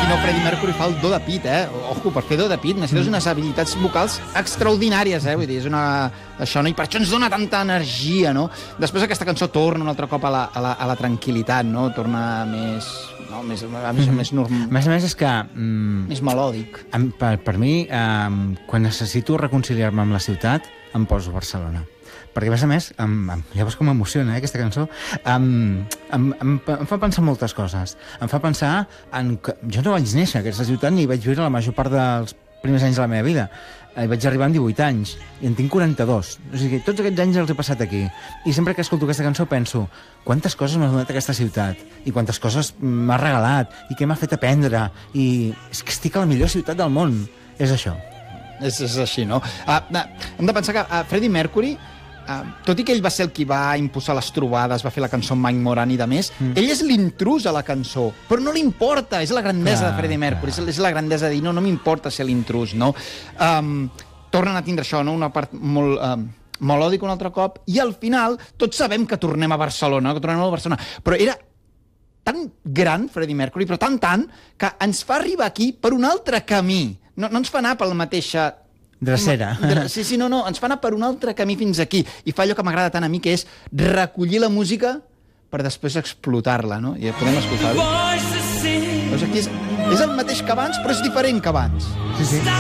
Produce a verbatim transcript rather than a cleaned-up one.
si no, Freddie Mercury fa el do de pit, eh? Ojo, per fer do de pit necessites unes habilitats vocals extraordinàries, eh? Vull dir, és una... Això, no? I per això ens dona tanta energia, no? Després aquesta cançó torna un altre cop a la, a la, a la tranquil·litat, no? Torna més... No? Més, més, més normal. A més a més, és que... Mm, més melòdic. em- per, per mi, um, quan necessito reconciliar-me amb la ciutat, em poso Barcelona. Perquè, a més a més, em, em, llavors com m'emociona, eh, aquesta cançó, em, em, em, em fa pensar en moltes coses. Em fa pensar en que jo no vaig néixer a aquesta ciutat ni vaig viure la major part dels primers anys de la meva vida. Hi vaig arribar amb divuit anys i en tinc quaranta-dos. O sigui, tots aquests anys els he passat aquí. I sempre que escolto aquesta cançó penso quantes coses m'ha donat aquesta ciutat i quantes coses m'ha regalat i què m'ha fet aprendre. I és que estic a la millor ciutat del món. És això. És, és així, no? Uh, hem de pensar que uh, Freddie Mercury, uh, tot i que ell va ser el qui va impulsar les trobades, va fer la cançó amb Mike Moran i de més, mm. ell és l'intrus a la cançó, però no li importa, és la grandesa clar, de Freddie Mercury, clar. és la grandesa de dir, no, no m'importa ser l'intrus, no? Um, tornen a tindre això, no? Una part molt... Um, melòdica un altre cop, i al final tots sabem que tornem a Barcelona, que tornem a Barcelona, però era tan gran, Freddie Mercury, però tan tant, que ens fa arribar aquí per un altre camí. No, no ens fa anar per la mateixa... Drecera. Sí, sí, no, no, ens fa anar per un altre camí fins aquí. I fa allò que m'agrada tant a mi, que és recollir la música per després explotar-la, no? I podem escoltar-ho. Veus, aquí és, és el mateix que abans, però és diferent que abans. Sí, sí.